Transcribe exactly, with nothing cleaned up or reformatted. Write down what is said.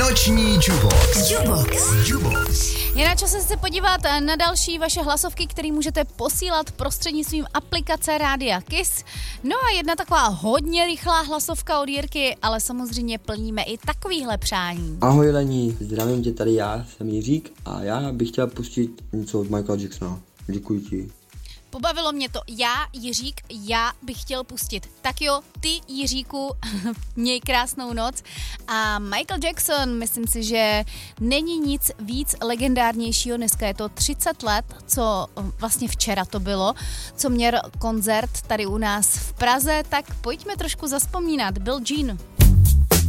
Noční Jubox. Jubox. Jubox. Je na čase se podívat na další vaše hlasovky, které můžete posílat prostřednictvím aplikace Rádia Kiss. No a jedna taková hodně rychlá hlasovka od Jirky, ale samozřejmě plníme i takovýhle přání. Ahoj Lení, zdravím tě, tady já, jsem Jiřík a já bych chtěl pustit něco od Michaela Jacksona. Děkuji ti. Pobavilo mě to. Já, Jiřík, já bych chtěl pustit. Tak jo, ty, Jiříku, měj krásnou noc. A Michael Jackson, myslím si, že není nic víc legendárnějšího. Dneska je to třicet let, co vlastně včera to bylo, co měl koncert tady u nás v Praze. Tak pojďme trošku zazpomínat. Billie Jean.